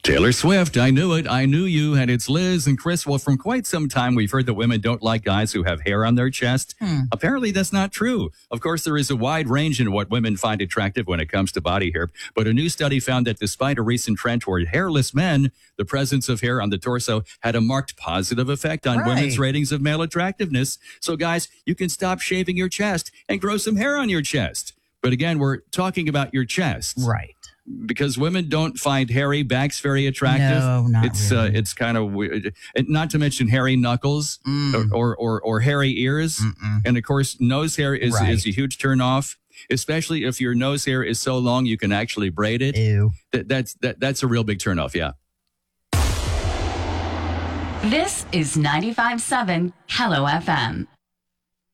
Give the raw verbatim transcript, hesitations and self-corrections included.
Taylor Swift, I knew it. I knew you. And it's Liz and Chris. Well, from quite some time, we've heard that women don't like guys who have hair on their chest. Hmm. Apparently, that's not true. Of course, there is a wide range in what women find attractive when it comes to body hair. But a new study found that despite a recent trend toward hairless men, the presence of hair on the torso had a marked positive effect on right. women's ratings of male attractiveness. So, guys, you can stop shaving your chest and grow some hair on your chest. But again, we're talking about your chest. Right. Because women don't find hairy backs very attractive. No, not it's really. uh, it's kind of weird. And not to mention hairy knuckles Mm. or, or or or hairy ears. Mm-mm. And of course, nose hair is, Right. is a huge turn off, especially if your nose hair is so long you can actually braid it. Ew. That, that's that, that's a real big turn off, yeah. This is ninety-five point seven Hello F M.